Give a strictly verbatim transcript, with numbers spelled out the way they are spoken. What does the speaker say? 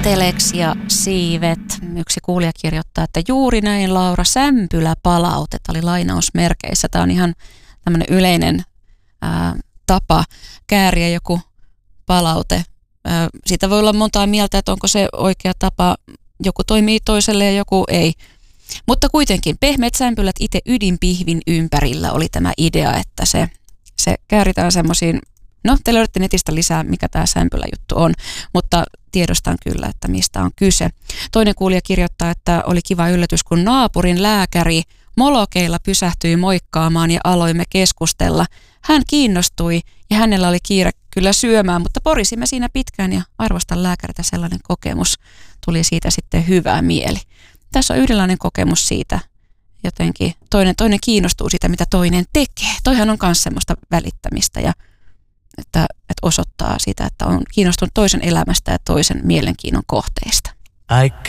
Telex ja siivet. Yksi kuulija kirjoittaa, että juuri näin Laura, sämpylä palautetta oli lainausmerkeissä. Tämä on ihan tämmöinen yleinen ää, tapa kääriä joku palaute. Ää, siitä voi olla montaa mieltä, että onko se oikea tapa. Joku toimii toiselle ja joku ei. Mutta kuitenkin pehmeät sämpylät itse ydinpihvin ympärillä oli tämä idea, että se, se kääritään semmoisiin. No, te löydätte netistä lisää, mikä tämä sämpyläjuttu on, mutta tiedostan kyllä, että mistä on kyse. Toinen kuulija kirjoittaa, että oli kiva yllätys, kun naapurin lääkäri molokeilla pysähtyi moikkaamaan ja aloimme keskustella. Hän kiinnostui ja hänellä oli kiire kyllä syömään, mutta porisimme siinä pitkään ja arvostan lääkäriltä sellainen kokemus. Tuli siitä sitten hyvää mieli. Tässä on yhdenlainen kokemus siitä. Jotenkin toinen, toinen kiinnostuu siitä, mitä toinen tekee. Toihan on myös semmoista välittämistä ja Että, että osoittaa sitä, että on kiinnostunut toisen elämästä ja toisen mielenkiinnon kohteista. I